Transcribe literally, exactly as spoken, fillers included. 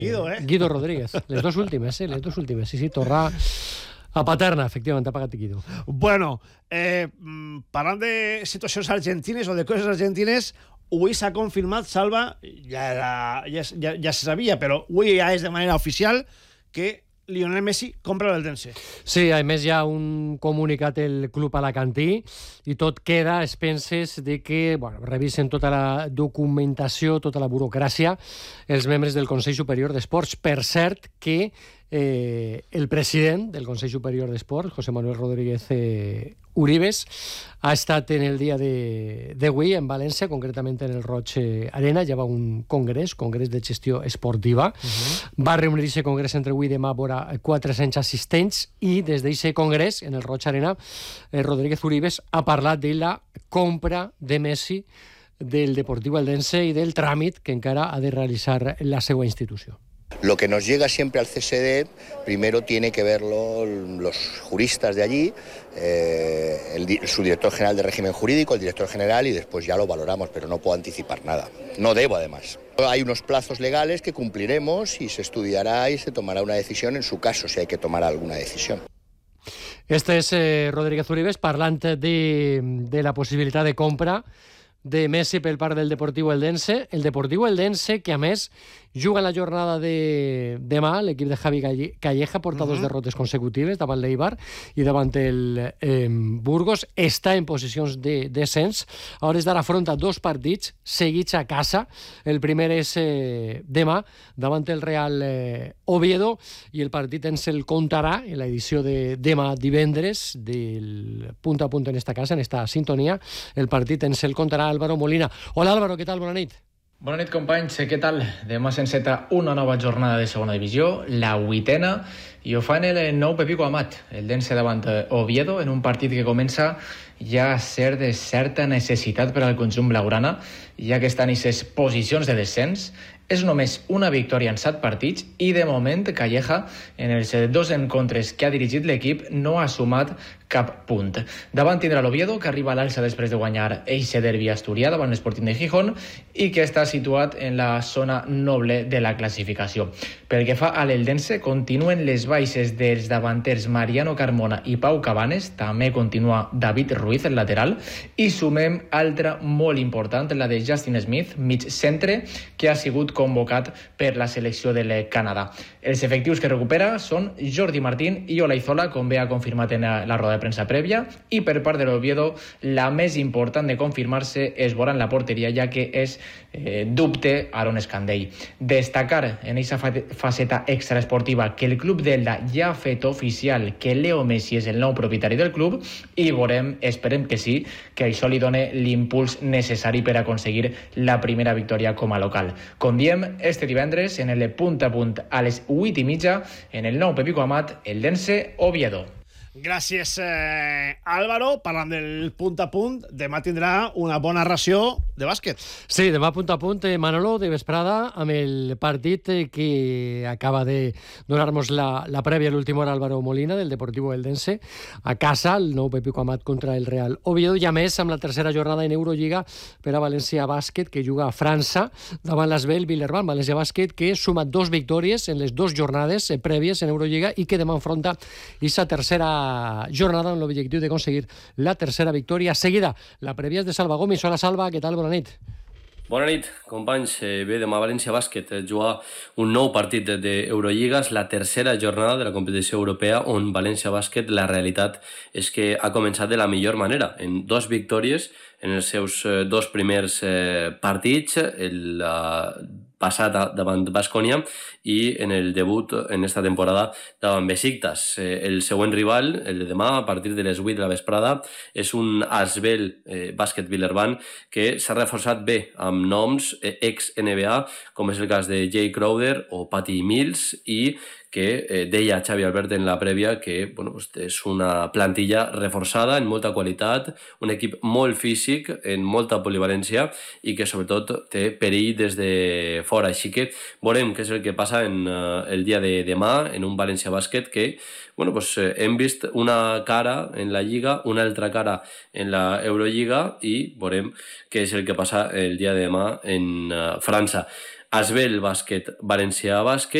Guido, eh? Guido Rodríguez. Les dos últimes, eh? Les dos últimes. Sí, sí, tornar a Paterna, efectivament, ha pagat Guido. Bueno, eh, parlant de situacions argentines o de coses argentines, avui s'ha confirmat, Salva, ja, era, ja, ja, ja se sabia, però avui ja és de manera oficial que Lionel Messi compra l'Eldense. Sí, a més hi ha un comunicat el club alacantí i tot queda a expenses de que bueno, revisen tota la documentació, tota la burocràcia, els membres del Consell Superior d'Esports. Per cert que eh, el president del Consell Superior d'Esports, José Manuel Rodríguez eh, Uribes, ha estat en el dia d'avui en València, concretament en el Roig Arena. Ja va un congrés, congrés de gestió esportiva. Uh-huh. Va reunir-se congrés entre avui i demà vora quatre-cents assistents i des d'aquest congrés, en el Roig Arena, eh, Rodríguez Uribes ha parlat de la compra de Messi del Deportivo Eldense y del tràmit que encara ha de realizar la seva institució. Lo que nos llega siempre al C S D, primero tiene que verlo los juristas de allí, eh, el, su director general de régimen jurídico, el director general, y después ya lo valoramos, pero no puedo anticipar nada. No debo, además. Hay unos plazos legales que cumpliremos y se estudiará y se tomará una decisión en su caso, si hay que tomar alguna decisión. Este és eh, Rodríguez Uribes parlant de, de la possibilitat de compra de Messi pel part del Deportivo Eldense. El Deportivo Eldense, que a més juga en la jornada de demà, l'equip de Javi Calleja porta uh-huh. dos derrotes consecutives davant l'Eibar i davant el eh, Burgos. Està en posicions de descens. A hores d'ara afronta dos partits seguits a casa. El primer és eh, demà davant el Real eh, Oviedo i el partit ens el contarà en l'edició de demà divendres del punt a punt en esta casa, en esta sintonia. El partit ens el contarà Álvaro Molina. Hola Álvaro, què tal? Bona nit. Bona nit, companys. Què tal? Demà s'enceta una nova jornada de segona divisió, la vuitena, i ho fa en el nou Pepico Amat, el Dense davant Oviedo, en un partit que comença ja a ser de certa necessitat per al conjunt blaugrana, ja que estan en aquestes posicions de descens. És només una victòria en set partits i, de moment, Calleja, en els dos encontres que ha dirigit l'equip, no ha sumat cap punt. Davant tindrà l'Oviedo, que arriba a l'alça després de guanyar eixe derbi asturià davant l'Sporting de Gijón i que està situat en la zona noble de la classificació. Pel que fa a l'Eldense, continuen les baixes dels davanters Mariano Carmona i Pau Cabanes, també continua David Ruiz, el lateral, i sumem altra molt important, la de Justin Smith, mig centre, que ha sigut convocat per la selecció del Canadà. Els efectius que recupera són Jordi Martín i Olaizola, com bé ha confirmat en la roda de premsa prèvia, i per part de l'Oviedo la més important de confirmar-se és veure en la porteria, ja que és eh, dubte Aaron Escandell. Destacar en aquesta faceta extraesportiva que el club d'Elda ja ha fet oficial que Leo Messi és el nou propietari del club i veurem, esperem que sí, que això li doni l'impuls necessari per aconseguir la primera victòria com a local. Com diem, este divendres en el punt a punt a les vuit i mitja en el nou Pepico Amat, el Dense Oviedo. Gràcies, eh, Álvaro. Parlant del punt a punt, demà tindrà una bona ració de bàsquet. Sí, demà punt a punt, eh, Manolo, de vesprada, amb el partit eh, que acaba de donar-nos la, la prèvia a l'última hora, Álvaro Molina, del Deportivo Eldense, a casa, el nou Pepico Amat contra el Real Oviedo, i a més amb la tercera jornada en Eurolliga per a València Bàsquet, que juga a França, davant l'Asvel Villerban. València Bàsquet, que suma dos victòries en les dues jornades eh, prèvies en Eurolliga i que demà enfronta aquesta tercera jornada amb l'objectiu d'aconseguir la tercera victòria seguida. La prèvia és de Salva Gomis. Hola, Salva, què tal? Bona nit. Bona nit, companys. Bé, demà València Bàsquet juga un nou partit d'Eurolliga, la tercera jornada de la competició europea, on València Bàsquet, la realitat és que ha començat de la millor manera, en dos victòries en els seus dos primers partits, el passat davant Baskonia i en el debut en esta temporada davant Besiktas. El següent rival, el de demà, a partir de les vuit de la vesprada, és un Asvel eh, Bàsquet Villerban que s'ha reforçat bé amb noms eh, ex-N B A, com és el cas de Jay Crowder o Patty Mills, i que eh, deia Xavi Albert en la prèvia que bueno, pues és una plantilla reforçada en molta qualitat, un equip molt físic, en molta polivalència i que sobretot té perill des de fora. Així que veurem què és el que passa en uh, el dia de demà en un València Bàsquet que bueno, pues, eh, hem vist una cara en la Lliga, una altra cara en la Eurolliga i veurem què és el que passa el dia de demà en uh, França. Asbel Bàsquet, València Bàsquet,